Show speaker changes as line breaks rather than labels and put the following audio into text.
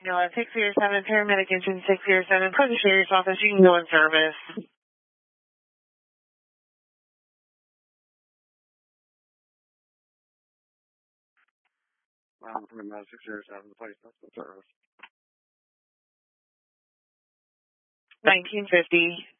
No, 607, paramedic engine 607, for the sheriff's office, you can go in service.
From 607, the place that's in service.
1950.